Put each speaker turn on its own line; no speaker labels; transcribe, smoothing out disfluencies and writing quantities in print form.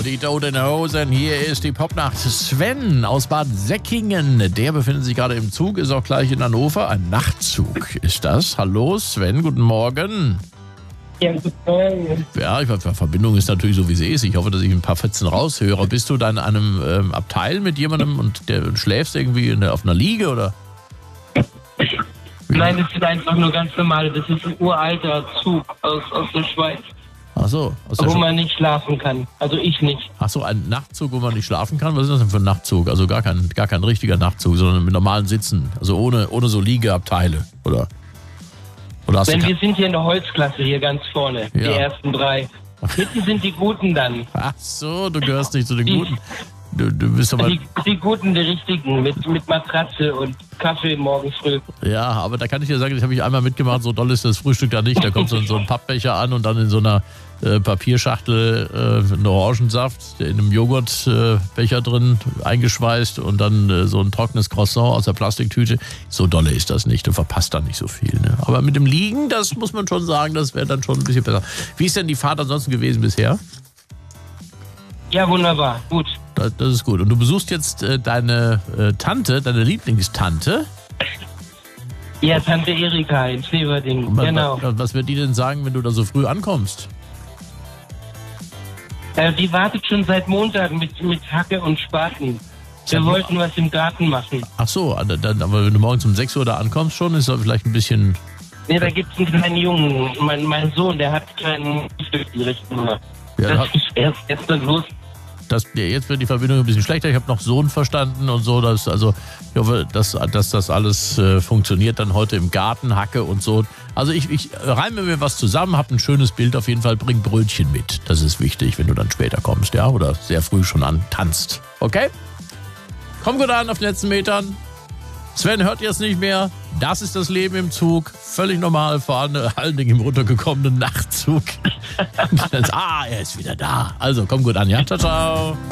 die Toten Hosen, hier ist die Popnacht. Sven aus Bad Säckingen, der befindet sich gerade im Zug, ist auch gleich in Hannover. Ein Nachtzug ist das. Hallo Sven, guten Morgen.
Ja, guten Morgen.
Ja, die Verbindung ist natürlich so, wie sie ist. Ich hoffe, dass ich ein paar Fetzen raushöre. Bist du da in einem Abteil mit jemandem und der schläfst irgendwie auf einer Liege, oder?
Nein, das ist einfach nur ganz normal. Das ist ein uralter Zug aus der Schweiz,
Ach so.
wo man nicht schlafen kann. Also ich nicht.
Ach so, ein Nachtzug, wo man nicht schlafen kann? Was ist das denn für ein Nachtzug? Also gar kein richtiger Nachtzug, sondern mit normalen Sitzen. Also ohne so Liegeabteile, oder? Oder hast
Denn
du
wir sind hier in der Holzklasse, hier ganz vorne.
Ja.
Die ersten 3. Hinten sind die Guten dann.
Ach so, du gehörst nicht zu den Guten. Du bist aber...
Die Guten, die Richtigen, mit Matratze und Kaffee morgens früh.
Ja, aber da kann ich dir sagen, das habe ich einmal mitgemacht, so doll ist das Frühstück da nicht. Da kommt so ein Pappbecher an und dann in so einer Papierschachtel ein Orangensaft, in einem Joghurtbecher drin eingeschweißt und dann so ein trockenes Croissant aus der Plastiktüte. So dolle ist das nicht, du verpasst da nicht so viel. Ne? Aber mit dem Liegen, das muss man schon sagen, das wäre dann schon ein bisschen besser. Wie ist denn die Fahrt ansonsten gewesen bisher?
Ja, wunderbar, gut.
Das ist gut. Und du besuchst jetzt deine Tante, deine Lieblingstante.
Ja, Tante Erika in Schlieverding, genau.
Was wird die denn sagen, wenn du da so früh ankommst?
Die wartet schon seit Montag mit Hacke und Spaten. Wir wollten was im Garten machen.
Ach so, aber wenn du morgens um 6 Uhr da ankommst schon, ist das vielleicht ein bisschen...
Nee, da gibt's einen kleinen Jungen. Mein Sohn, der hat einen Stück die Richtung.
Ja,
das ist erst gestern los.
Jetzt wird die Verbindung ein bisschen schlechter. Ich habe noch Sohn verstanden und so. Ich hoffe, dass das alles funktioniert dann heute im Garten, Hacke und so. Also ich reime mir was zusammen, habe ein schönes Bild auf jeden Fall, bring Brötchen mit. Das ist wichtig, wenn du dann später kommst, ja, oder sehr früh schon tanzt. Okay? Komm gut an auf den letzten Metern. Sven hört jetzt nicht mehr. Das ist das Leben im Zug. Völlig normal, vor allen Dingen im runtergekommenen Nachtzug. Er ist wieder da. Also komm gut an, ja? Ciao, ciao.